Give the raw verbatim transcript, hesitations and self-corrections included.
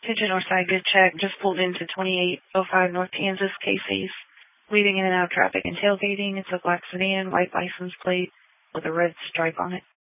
Attention Northside, good check. Just pulled into twenty-eight oh five North Kansas, Casey's. Weaving in and out of traffic and tailgating. It's a black sedan, white license plate with a red stripe on it.